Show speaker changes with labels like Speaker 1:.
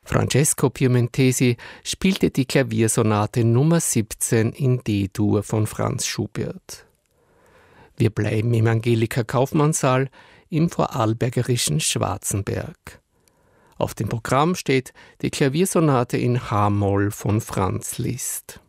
Speaker 1: Francesco Piemontesi spielte die Klaviersonate Nummer 17 in D-Dur von Franz Schubert. Wir bleiben im Angelika-Kaufmann-Saal im vorarlbergerischen Schwarzenberg. Auf dem Programm steht die Klaviersonate in H-Moll von Franz Liszt.